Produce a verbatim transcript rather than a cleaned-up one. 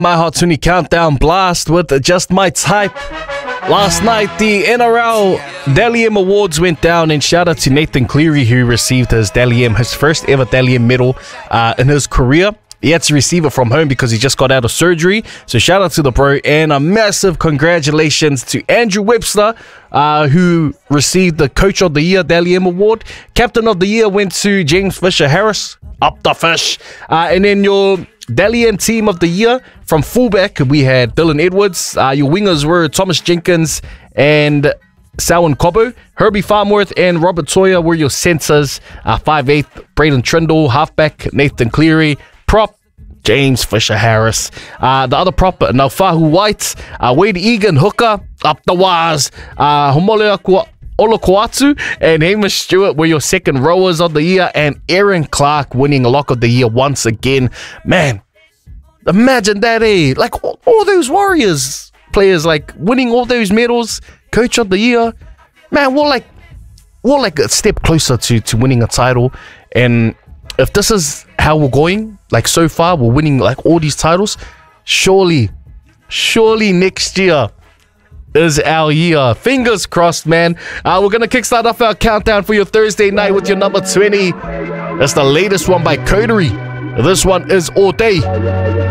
My Hatsuni Countdown Blast with Just My Type. Last night, the N R L Dally M Awards went down, and shout out to Nathan Cleary, who received his Dally M, his first ever Dally M medal uh, in his career. He had to receive it from home because he just got out of surgery. So shout out to the bro, and a massive congratulations to Andrew Webster, uh, who received the Coach of the Year Dally M Award. Captain of the Year went to James Fisher Harris, up the fish. Uh, and then your Dally M Team of the Year, from fullback, we had Dylan Edwards. Uh, your wingers were Thomas Jenkins and Selwyn Cobbo. Herbie Farmworth and Robert Toya were your centers. Uh, five eight, Braden Trindle. Halfback, Nathan Cleary. Prop, James Fisher Harris. Uh, the other prop, Naufahu White. Uh, Wade Egan, hooker, up the waz. Uh, Homoleakua Olokoatu and Hamish Stewart were your second rowers of the year, and Aaron Clark winning lock of the year once again. Man, imagine that, eh? Like all, all those Warriors players, like winning all those medals, Coach of the Year. Man, we're like we're like a step closer to to winning a title. And if this is how we're going, like so far, we're winning like all these titles. Surely, surely next year is our year. Fingers crossed, man. Uh, we're gonna kickstart off our countdown for your Thursday night with your number twenty. That's the latest one by Coterie. This one is All Day.